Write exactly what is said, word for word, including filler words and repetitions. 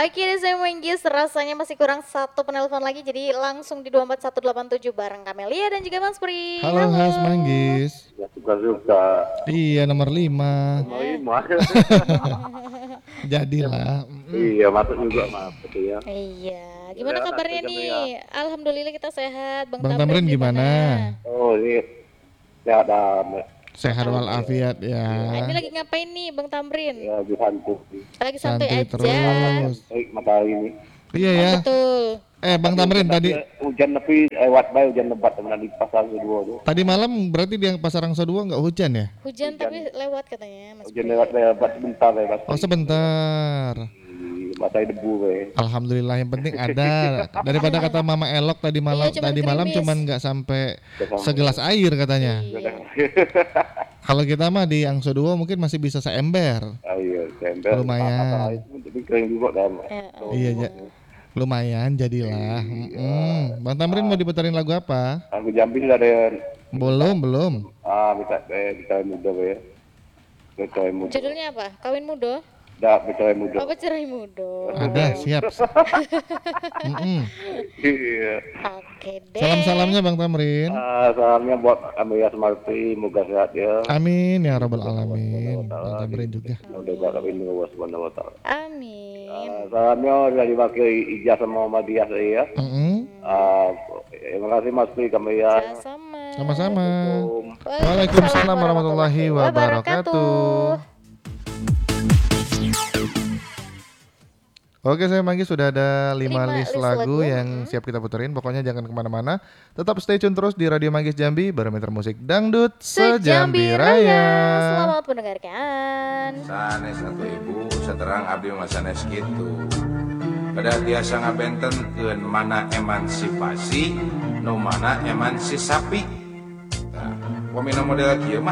Oke deh saya Manggis, rasanya masih kurang satu penelpon lagi, jadi langsung di dua empat satu delapan tujuh bareng Kamelia dan juga Mas Pri. Halo, Has Manggis. Ya suka-suka. Iya, nomor lima. Nomor lima. Jadilah. Mm. Iya, masuk juga masuk ya. Iya, gimana Ya, kabarnya nanti nih? ya. Alhamdulillah kita sehat. Bang, Bang Tamrin gimana? Oh, ini sehat dah. Sehat walafiat ya. Nah, ini lagi ngapain nih Bang Tamrin? Ya, di santuy. Lagi santai Santuy aja. terus. Baik matahari ini. Iya ya. Betul. Eh, Bang Tamrin tadi Hujan nepi lewat bae hujan lebat teman di pasar kedua tuh. tadi malam berarti di Pasar Angsa dua nggak hujan ya? Hujan, tapi lewat katanya Mas Hujan Pri. lewat lebat sebentar lebat. Oh, sebentar. Matahari debu bae. Alhamdulillah yang penting ada. Daripada kata Mama Elok tadi malam Iya, cuman tadi malam gerimis. cuman nggak sampai segelas air katanya. Iya. Kalau kita mah di Angsa dua mungkin masih bisa seember. Ayo, temper. Lumayan. Tapi kering juga dah. Ya, Iya, ja. Lumayan jadilah. Mm-mm. Bang Tamrin mau diputarin lagu apa? Aku Jambi sudah ada Belum, belum. ah minta eh minta muda bae. Minta muda. Judulnya apa? Kawin muda? Dah minta muda. Apa cerai muda? Ada, siap. Mm-mm. Iya. Oke deh. Salam-salamnya Bang Tamrin. Ah, salamnya buat Amelia Semarti, moga sehat ya. Amin ya rabbal alamin. Bang Tamrin juga. Udah gak kawin dengan Allah Subhanahu wa taala. Amin. Ah, salamnya dari wakil Ijaz sama Muhammadiyah saya ya. Mm-mm. Ah, terima kasih Mas Pri Kamelia. Sama-sama. Sama-sama. Waalaikumsalam warahmatullahi wabarakatuh. Oke, saya Manggis sudah ada lima Lima list list lagu lagu. yang siap kita puterin. Pokoknya jangan kemana-mana. Tetap stay tune terus di Radio Manggis Jambi, barometer musik dangdut sejambi raya. Selamat mendengarkan. Sanes atau ibu seterang abdi masanes gitu. Pada biasa ngabentenkeun mana emansipasi, nu mana emansisasi. Nah, pemina model kieu mah